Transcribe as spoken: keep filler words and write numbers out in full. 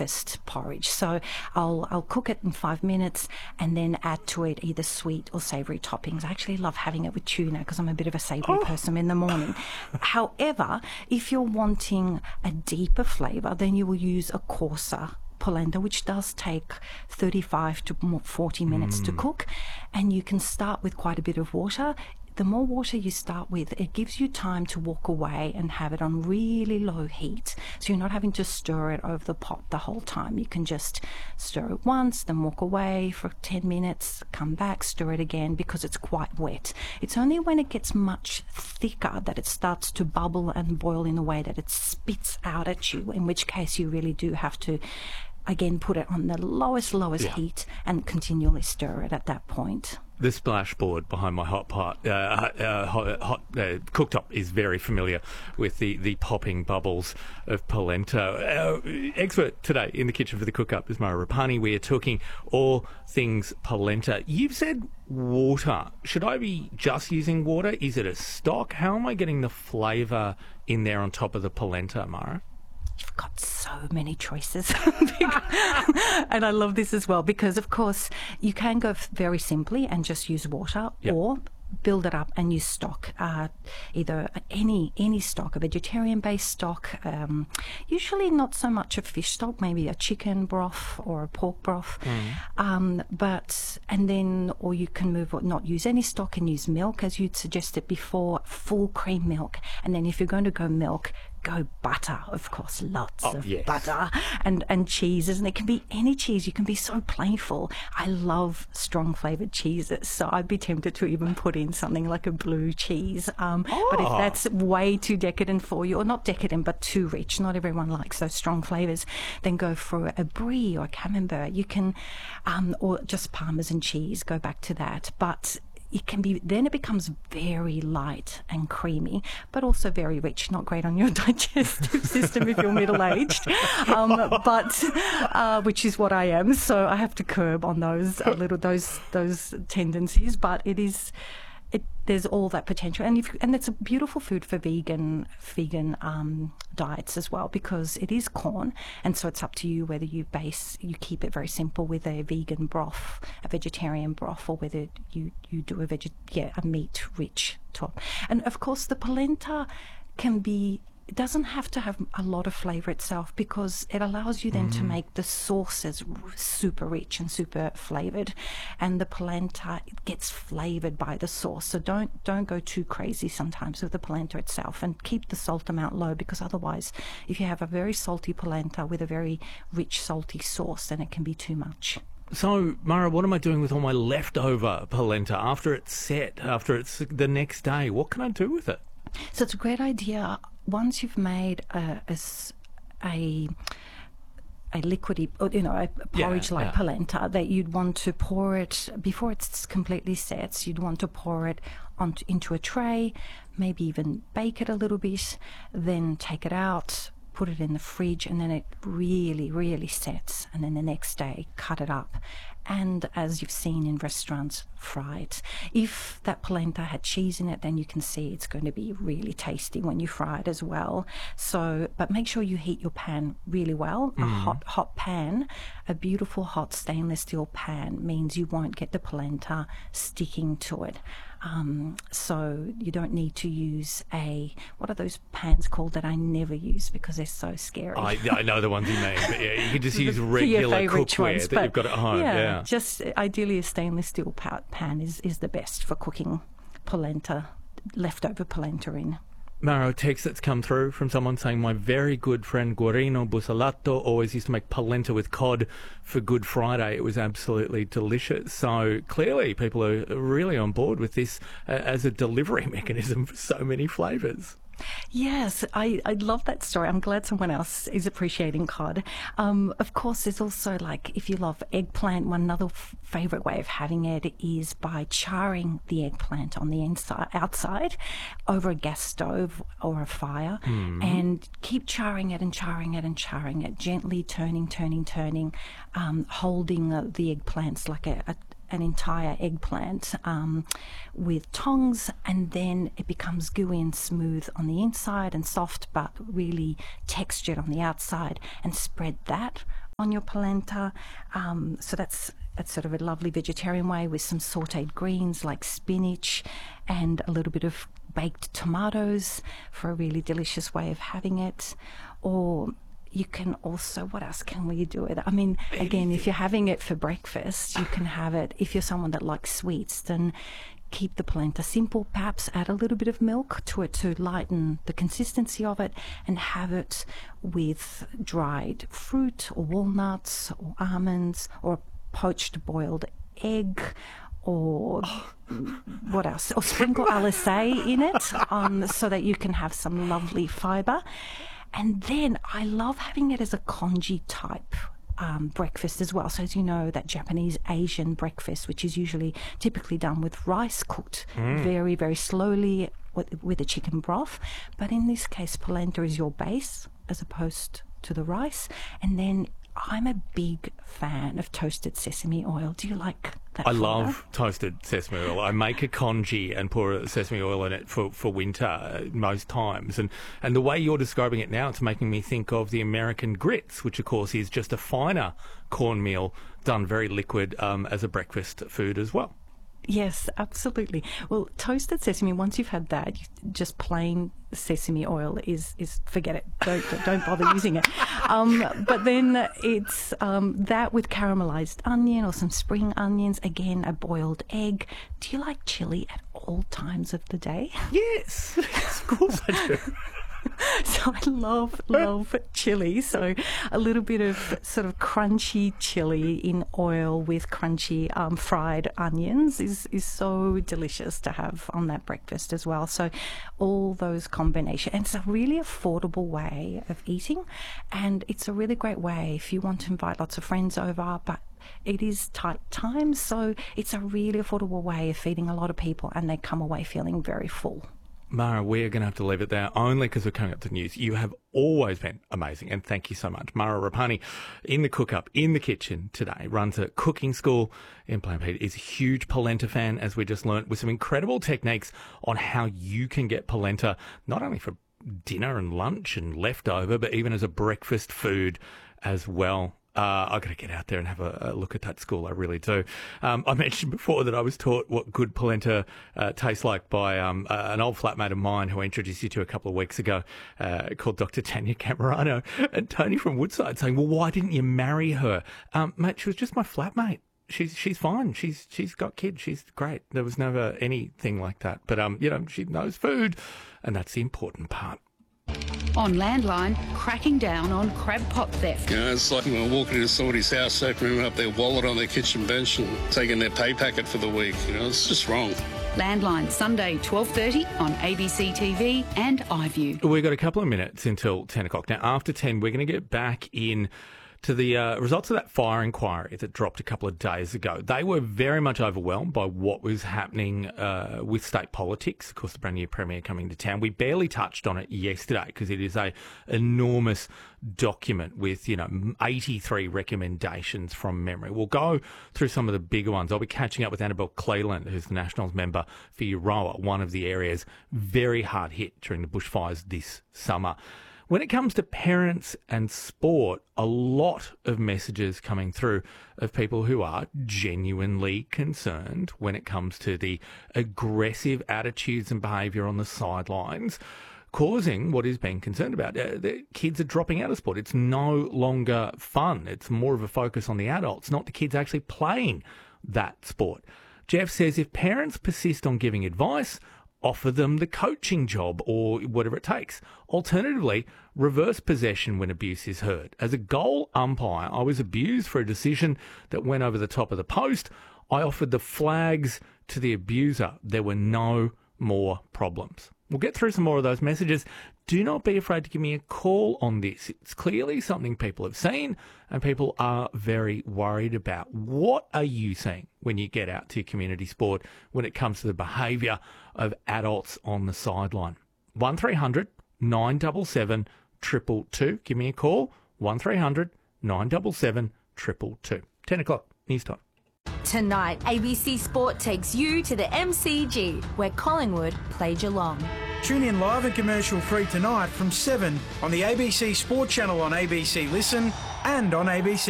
breakfast porridge. So I'll I'll cook it in five minutes and then add to it either sweet or savoury toppings. I actually love having it with tuna because I'm a bit of a savoury Oh. person in the morning. However, if you're wanting a deeper flavour, then you will use a coarser polenta, which does take thirty-five to forty minutes to cook, and you can start with quite a bit of water. The more water you start with, it gives you time to walk away and have it on really low heat. So you're not having to stir it over the pot the whole time. You can just stir it once, then walk away for ten minutes, come back, stir it again because it's quite wet. It's only when it gets much thicker that it starts to bubble and boil in a way that it spits out at you, in which case you really do have to again put it on the lowest, lowest Yeah. heat and continually stir it at that point. The splashboard behind my hot pot, uh, uh, hot, hot uh, cooktop is very familiar with the, the popping bubbles of polenta. Our expert today in the kitchen for the cook up is Mara Rapani. We are talking all things polenta. You've said water. Should I be just using water? Is it a stock? How am I getting the flavour in there on top of the polenta, Mara? You've got so many choices. And I love this as well because, of course, you can go f- very simply and just use water Yep. or build it up and use stock, uh, either any any stock, a vegetarian-based stock, um, usually not so much a fish stock, maybe a chicken broth or a pork broth. Um, but, and then, or you can move, or not use any stock and use milk, as you'd suggested before, full cream milk. And then if you're going to go milk, go butter, of course, lots Oh, of yes. butter and, and cheeses. And it can be any cheese. You can be so playful. I love strong flavoured cheeses. So I'd be tempted to even put in something like a blue cheese. Um, But if Oh. that's way too decadent for you, or not decadent, but too rich, not everyone likes those strong flavours, then go for a brie or a camembert. You can, um, or just Parmesan cheese, go back to that. But it can be, then it becomes very light and creamy, but also very rich. Not great on your digestive system if you're middle-aged, um, but uh, which is what I am. So I have to curb on those a little those those tendencies. But it is. It, there's all that potential, and if and it's a beautiful food for vegan vegan um, diets as well, because it is corn, and so it's up to you whether you base you keep it very simple with a vegan broth, a vegetarian broth, or whether you you do a veg yeah a meat rich top. And of course, the polenta can be. It doesn't have to have a lot of flavour itself because it allows you then to make the sauces r- super rich and super flavoured, and the polenta gets flavoured by the sauce. So don't don't go too crazy sometimes with the polenta itself, and keep the salt amount low, because otherwise, if you have a very salty polenta with a very rich salty sauce, then it can be too much. So, Mara, what am I doing with all my leftover polenta after it's set, after it's the next day? What can I do with it? So it's a great idea. Once you've made a, a s- a a liquidy, or, you know, a porridge-like yeah. polenta, that you'd want to pour it before it's completely set. You'd want to pour it on into a tray, maybe even bake it a little bit, then take it out, put it in the fridge, and then it really, really sets. And then the next day, cut it up. And as you've seen in restaurants, fry it. If that polenta had cheese in it, then you can see it's going to be really tasty when you fry it as well. So, but make sure you heat your pan really well. A hot, hot pan, a beautiful hot stainless steel pan, means you won't get the polenta sticking to it. Um, so you don't need to use a, what are those pans called that I never use because they're so scary? I, I know the ones you mean, but yeah, you can just use For your regular favourite cookware ones, that but you've got at home. Yeah, Yeah. just ideally a stainless steel pa- pan is, is the best for cooking polenta, leftover polenta in. Mara, a text that's come through from someone saying, my very good friend Guarino Busalato always used to make polenta with cod for Good Friday. It was absolutely delicious. So clearly people are really on board with this uh, as a delivery mechanism for so many flavours. Yes, I, I love that story. I'm glad someone else is appreciating cod. Um, of course, there's also, like, if you love eggplant, one another f- favourite way of having it is by charring the eggplant on the inside, outside over a gas stove or a fire, and keep charring it and charring it and charring it, gently turning, turning, turning, um, holding uh, the eggplants like a, a an entire eggplant um, with tongs, and then it becomes gooey and smooth on the inside and soft but really textured on the outside, and spread that on your polenta. Um, so that's that's sort of a lovely vegetarian way with some sautéed greens like spinach and a little bit of baked tomatoes for a really delicious way of having it. Or you can also, what else can we do with it? I mean, again, if you're having it for breakfast, you can have it, if you're someone that likes sweets, then keep the polenta simple, perhaps add a little bit of milk to it to lighten the consistency of it, and have it with dried fruit or walnuts or almonds or poached boiled egg, or what else? Or sprinkle alizé in it um, so that you can have some lovely fibre. And then I love having it as a congee type um, breakfast as well. So as you know, that Japanese Asian breakfast, which is usually typically done with rice cooked mm. very, very slowly with, with a chicken broth. But in this case, polenta is your base as opposed to the rice. And then I'm a big fan of toasted sesame oil. Do you like that? I flavor? love toasted sesame oil. I make a congee and pour sesame oil in it for, for winter most times. And, and the way you're describing it now, it's making me think of the American grits, which of course is just a finer cornmeal done very liquid um, as a breakfast food as well. Yes, absolutely. Well, toasted sesame, once you've had that, just plain sesame oil is, is forget it. Don't don't bother using it. Um, but then it's um, that with caramelized onion or some spring onions, again, a boiled egg. Do you like chili at all times of the day? Yes, of course I do. So I love, love chili. So a little bit of sort of crunchy chili in oil with crunchy um, fried onions is, is so delicious to have on that breakfast as well. So all those combinations. And it's a really affordable way of eating. And it's a really great way if you want to invite lots of friends over, but it is tight times. So it's a really affordable way of feeding a lot of people, and they come away feeling very full. Mara, we're going to have to leave it there only because we're coming up to the news. You have always been amazing, and thank you so much. Mara Rapani in the cook-up, in the kitchen today, runs a cooking school in Plainpede, is a huge polenta fan, as we just learnt, with some incredible techniques on how you can get polenta, not only for dinner and lunch and leftover, but even as a breakfast food as well. Uh, I've got to get out there and have a, a look at that school. I really do. Um, I mentioned before that I was taught what good polenta uh, tastes like by um, uh, an old flatmate of mine who I introduced you to a couple of weeks ago, uh, called Doctor Tanya Camerano. And Tony from Woodside saying, well, why didn't you marry her? Um, mate, she was just my flatmate. She's she's fine. She's she's got kids. She's great. There was never anything like that. But um, you know, she knows food, and that's the important part. On Landline, cracking down on crab pot theft. You know, it's like when we're walking into somebody's house, opening up their wallet on their kitchen bench and taking their pay packet for the week. You know, it's just wrong. Landline, Sunday, twelve thirty on A B C T V and iView. We've got a couple of minutes until ten o'clock. Now, after ten, we're going to get back in to the uh, results of that fire inquiry that dropped a couple of days ago. They were very much overwhelmed by what was happening uh, with state politics. Of course, the brand new Premier coming to town. We barely touched on it yesterday because it is a enormous document with, you know, eighty-three recommendations from memory. We'll go through some of the bigger ones. I'll be catching up with Annabelle Cleland, who's the Nationals member for Euroa, one of the areas very hard hit during the bushfires this summer. When it comes to parents and sport, a lot of messages coming through of people who are genuinely concerned when it comes to the aggressive attitudes and behaviour on the sidelines, causing what is being concerned about. Uh, the kids are dropping out of sport. It's no longer fun. It's more of a focus on the adults, not the kids actually playing that sport. Jeff says if parents persist on giving advice, offer them the coaching job or whatever it takes. Alternatively, reverse possession when abuse is heard. As a goal umpire, I was abused for a decision that went over the top of the post. I offered the flags to the abuser. There were no more problems. We'll get through some more of those messages. Do not be afraid to give me a call on this. It's clearly something people have seen and people are very worried about. What are you seeing when you get out to your community sport when it comes to the behaviour of adults on the sideline? one three hundred nine seven seven two two two. Give me a call. one three hundred nine seven seven two two two. ten o'clock, news time. Tonight, A B C Sport takes you to the M C G, where Collingwood play Geelong. Tune in live and commercial-free tonight from seven on the A B C Sport channel on A B C Listen and on A B C